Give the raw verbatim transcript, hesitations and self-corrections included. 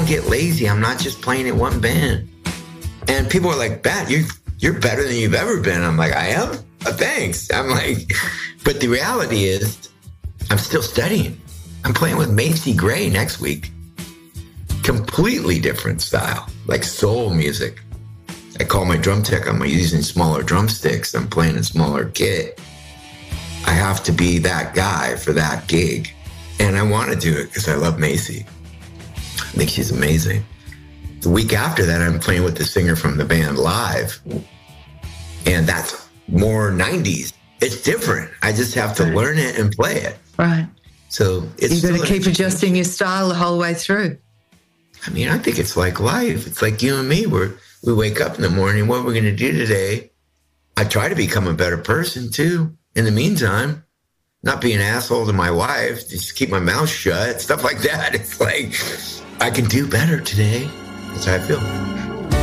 don't get lazy. I'm not just playing in one band. And people are like, "Bat, you're, you're better than you've ever been." I'm like, I am? Oh, thanks. I'm like, but the reality is I'm still studying. I'm playing with Macy Gray next week. Completely different style, like soul music. I call my drum tech, I'm using smaller drumsticks. I'm playing a smaller kit. I have to be that guy for that gig. And I want to do it because I love Macy. I think she's amazing. The week after that, I'm playing with the singer from the band live. And that's more nineties. It's different. I just have to learn it and play it. Right. So it's you've got to keep adjusting your style the whole way through. I mean, I think it's like life. It's like you and me. We're, we wake up in the morning, what we're going to do today. I try to become a better person, too. In the meantime, not be an asshole to my wife, just keep my mouth shut, stuff like that. It's like, I can do better today. That's how I feel.